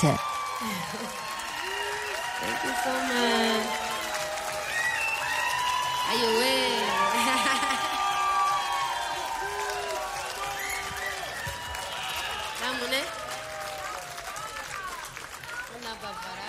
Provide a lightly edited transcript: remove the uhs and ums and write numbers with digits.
heute. Thank you so much. Ayo, Namune? Una babara.